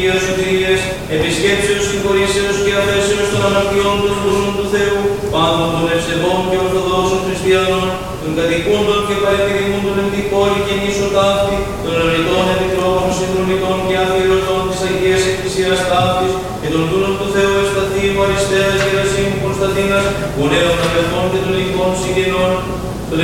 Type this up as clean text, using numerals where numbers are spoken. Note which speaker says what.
Speaker 1: σωτηρίες, επισκέψεως, συγχωρήσεως και αφέσεως των αμαρτιών των δούλων του Θεού, πάντων των ευσεβών και ορθοδόξων χριστιανών, των κατοικούντων και παρεπηρημούντων εν την πόλη και νήσο ταύτη, των αιρετών επιτρόπων, συνδρομητών και αφιερωτών της Αγίας Εκκλησίας ταύτης, και των δούλων του Θεού Ευσταθήμου, Αριστέας, Γερασίμου, Κωνσταντίνας, γονέων αδελφών και των ειδικών συγγενών,